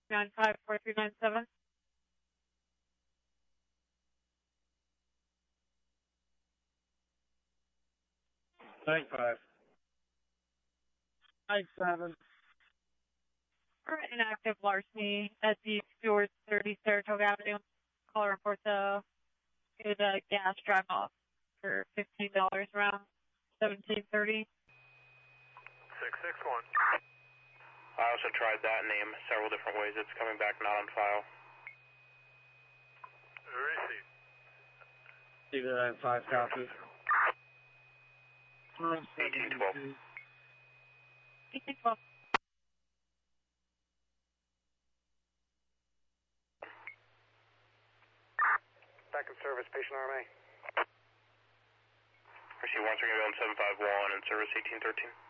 954397. Five. 97. Inactive larceny at the Stewart 30 Saratoga Avenue. Caller reports a gas drive off for $15 around 1730. 661. I also tried that name several different ways. It's coming back not on file. Receive. 5 copy. 1812. 1812. Back in service, patient RMA. Receive 131 751 and service 1813.